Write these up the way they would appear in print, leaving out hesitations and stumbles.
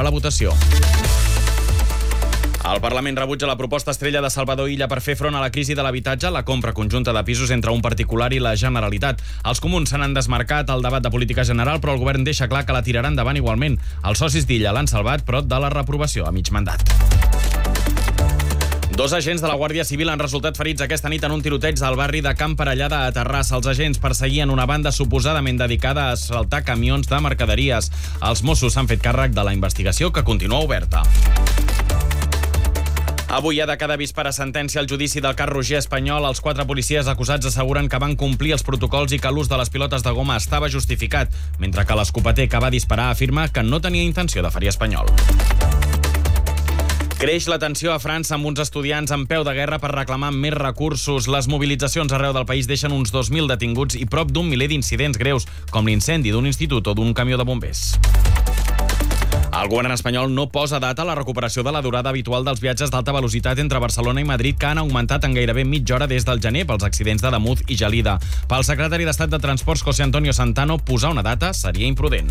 la votació. El Parlament rebutja la proposta estrella de Salvador Illa per fer front a la crisi de l'habitatge, la compra conjunta de pisos entre un particular i la Generalitat. Els comuns se n'han desmarcat al debat de política general, però el govern deixa clar que la tirarà endavant igualment. Els socis d'Illa l'han salvat, però de la reprovació a mig mandat. 2 agents de la Guàrdia Civil han resultat ferits aquesta nit en un tiroteig al barri de Can Parellada a Terrassa. Els agents perseguien una banda suposadament dedicada a assaltar camions de mercaderies. Els Mossos s'han fet càrrec de la investigació, que continua oberta. Avui ha de quedar vist per a sentència el judici del cas Roger Espanyol. Els 4 policies acusats asseguren que van complir els protocols i que l'ús de les pilotes de goma estava justificat, mentre que l'escopeter que va disparar afirma que no tenia intenció de ferir Espanyol. Creix la tensió a França amb uns estudiants en peu de guerra per reclamar més recursos. Les mobilitzacions arreu del país deixen uns 2.000 detinguts i prop d'un miler d'incidents greus, com l'incendi d'un institut o d'un camió de bombers. El govern espanyol no posa data a la recuperació de la durada habitual dels viatges d'alta velocitat entre Barcelona i Madrid, que han augmentat en gairebé mitja hora des del gener pels accidents de Damuz i Gelida. Pel secretari d'Estat de Transports, José Antonio Santano, posar una data seria imprudent.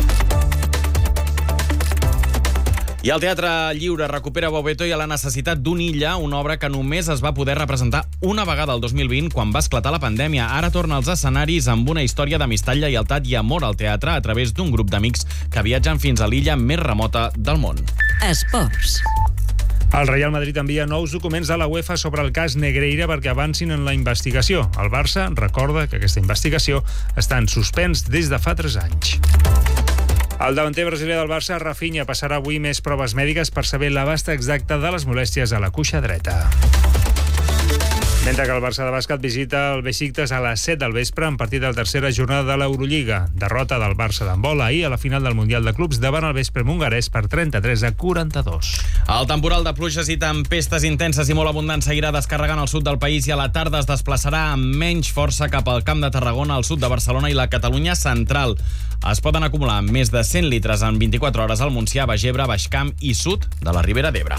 I el Teatre Lliure recupera Boveto i a la necessitat d'un Illa, una obra que només es va poder representar una vegada el 2020, quan va esclatar la pandèmia. Ara torna als escenaris amb una història d'amistat, lleialtat i amor al teatre a través d'un grup d'amics que viatgen fins a l'illa més remota del món. Esports. El Real Madrid envia nous documents a la UEFA sobre el cas Negreira perquè avancin en la investigació. El Barça recorda que aquesta investigació està en suspens des de fa 3 anys. El davanter brasiler del Barça, Rafinha, passarà avui més proves mèdiques per saber l'abast exacte de les molèsties a la cuixa dreta. Mentre que el Barça de bàsquet visita el Besiktas a les 7 del vespre en partit de la tercera jornada de l'Eurolliga. Derrota del Barça d'handbol ahir a la final del Mundial de Clubs davant el vespre hongarès per 33-42. El temporal de pluges i tempestes intenses i molt abundants seguirà descarregant el sud del país i a la tarda es desplaçarà amb menys força cap al Camp de Tarragona, al sud de Barcelona i la Catalunya central. Es poden acumular més de 100 litres en 24 hores al Montsià, Baix Ebre, Baix Camp i sud de la Ribera d'Ebre.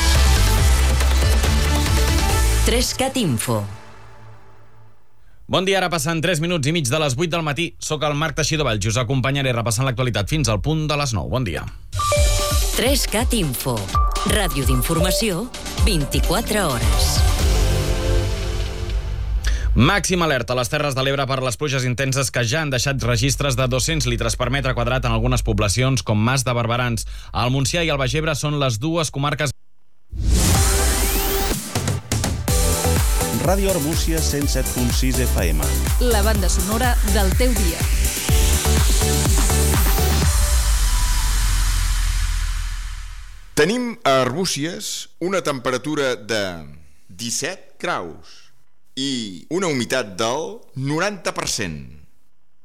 3CAT Info. Bon dia, ara passen 3 minuts i mig de les 8 del matí. Soc el Marc Teixidor Valls i us acompanyaré repassant l'actualitat fins al punt de les 9. Bon dia. 3CAT Info. Ràdio d'informació, 24 hores. Màxima alerta a les Terres de l'Ebre per les pluges intenses que ja han deixat registres de 200 litres per metre quadrat en algunes poblacions com Mas de Barberans. El Montsià i el Baix Ebre són les dues comarques. Ràdio Arbúcies 107.6 FM. La banda sonora del teu dia. Tenim a Arbúcies una temperatura de 17 graus i una humitat del 90%.